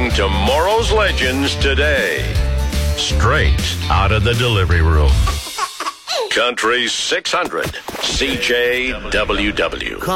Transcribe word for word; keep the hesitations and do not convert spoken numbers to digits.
Meeting tomorrow's legends today. Straight out of the delivery room. Country six hundred, C J W W.